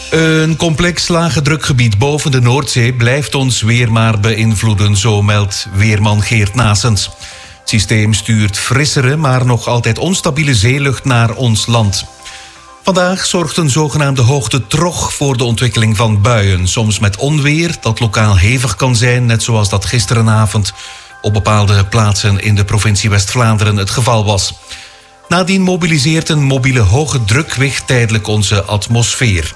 Een complex lage drukgebied boven de Noordzee blijft ons weer maar beïnvloeden, zo meldt weerman Geert Naessens. Het systeem stuurt frissere, maar nog altijd onstabiele zeelucht naar ons land. Vandaag zorgt een zogenaamde hoogte trog voor de ontwikkeling van buien. Soms met onweer dat lokaal hevig kan zijn, net zoals dat gisterenavond op bepaalde plaatsen in de provincie West-Vlaanderen het geval was. Nadien mobiliseert een mobiele hoge drukwicht tijdelijk onze atmosfeer.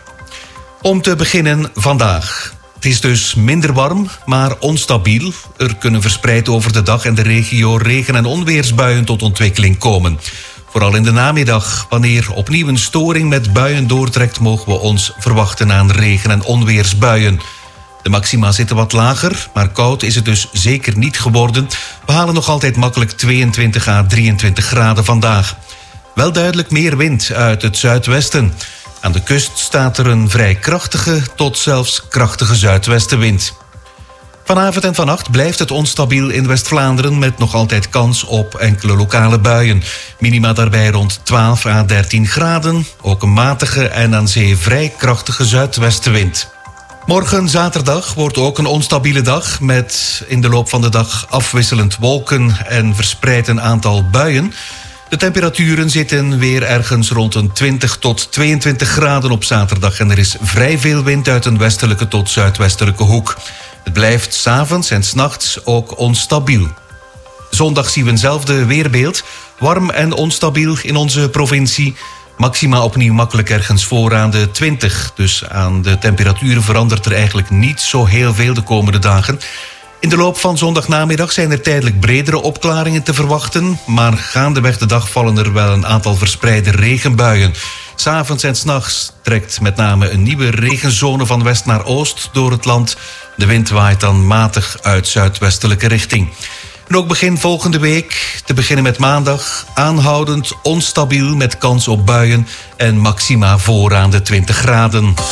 Om te beginnen vandaag. Het is dus minder warm, maar onstabiel. Er kunnen verspreid over de dag en de regio regen- en onweersbuien tot ontwikkeling komen. Vooral in de namiddag, wanneer opnieuw een storing met buien doortrekt, mogen we ons verwachten aan regen- en onweersbuien. De maxima zitten wat lager, maar koud is het dus zeker niet geworden. We halen nog altijd makkelijk 22 à 23 graden vandaag. Wel duidelijk meer wind uit het zuidwesten. Aan de kust staat er een vrij krachtige tot zelfs krachtige zuidwestenwind. Vanavond en vannacht blijft het onstabiel in West-Vlaanderen met nog altijd kans op enkele lokale buien. Minima daarbij rond 12 à 13 graden. Ook een matige en aan zee vrij krachtige zuidwestenwind. Morgen zaterdag wordt ook een onstabiele dag met in de loop van de dag afwisselend wolken en verspreid een aantal buien. De temperaturen zitten weer ergens rond een 20 tot 22 graden op zaterdag en er is vrij veel wind uit een westelijke tot zuidwestelijke hoek. Het blijft 's avonds en 's nachts ook onstabiel. Zondag zien we eenzelfde weerbeeld. Warm en onstabiel in onze provincie. Maxima opnieuw makkelijk ergens vooraan de 20. Dus aan de temperaturen verandert er eigenlijk niet zo heel veel de komende dagen. In de loop van zondagnamiddag zijn er tijdelijk bredere opklaringen te verwachten, maar gaandeweg de dag vallen er wel een aantal verspreide regenbuien. 's Avonds en 's nachts trekt met name een nieuwe regenzone van west naar oost door het land. De wind waait dan matig uit zuidwestelijke richting. En ook begin volgende week, te beginnen met maandag, aanhoudend onstabiel met kans op buien en maxima vooraan de 20 graden.